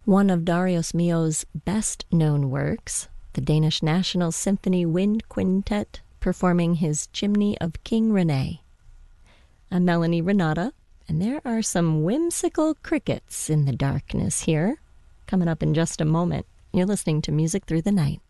One of Darius Milhaud's best-known works, the Danish National Symphony Wind Quintet performing his Chimney of King Rene. I'm Melanie Renata, and there are some whimsical crickets in the darkness here. Coming up in just a moment, you're listening to Music Through the Night.